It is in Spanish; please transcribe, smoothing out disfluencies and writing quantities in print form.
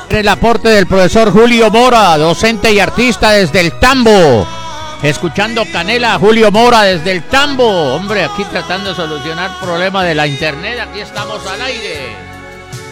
El aporte del profesor Julio Mora, docente y artista desde el Tambo. Escuchando Canela, Julio Mora desde el Tambo. Hombre, aquí tratando de solucionar problemas de la internet. Aquí estamos al aire.